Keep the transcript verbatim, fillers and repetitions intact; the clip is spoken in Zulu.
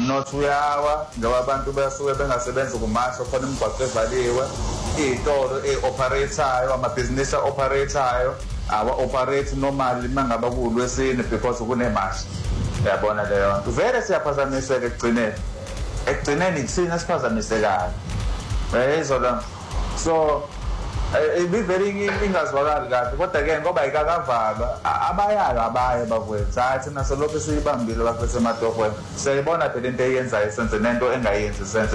umnotho uyawa ngoba abantu basuke bengasebenzi kumasho khona imigwaqo evaliwe izitolo eoperateayo amabhizinisi operateayo awa operate normally mangaba kulwesine because kunemasha uyabona leyo nto vele siyaphazamiseka ekugcineni ekugcineni kusina siphazamisekayo yayizona so ibe very ingazwakali kahle kodwa ke ngoba ayikakavalwa abayayo abaye bavwethu hathi nasolokho siyibambile bafethe ematohweni siyayibona phela into eyenzayo senze nento engayenzi senze